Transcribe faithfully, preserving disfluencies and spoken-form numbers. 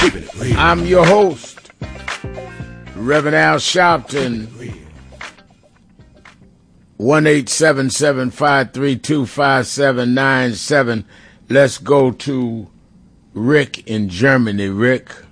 I'm your host, Reverend Al Sharpton. one eight seven seven, five three two, five seven nine seven. Let's go to Rick in Germany. Rick.